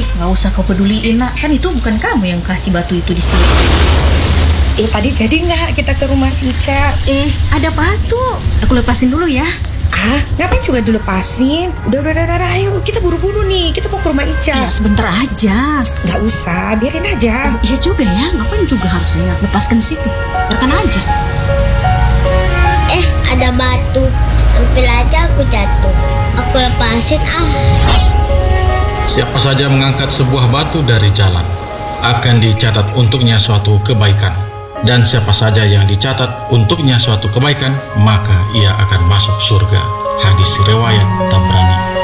nggak usah kau peduliin nak, kan itu bukan kamu yang kasih batu itu di sini. Tadi jadi nggak kita ke rumah si Ica? Ada batu. Aku lepasin dulu ya. Ngapain juga dilepasin? Udah, ayo kita buru-buru nih, kita mau ke rumah Ica. Ya sebentar aja. Nggak usah, biarin aja. Iya juga ya, ngapain juga harus saya lepaskan situ. Biarkan aja. Ada batu. Hampir aja aku jatuh. Aku lepasin Siapa saja mengangkat sebuah batu dari jalan akan dicatat untuknya suatu kebaikan. Dan siapa saja yang dicatat untuknya suatu kebaikan, maka ia akan masuk surga. Hadis riwayat Tabrani.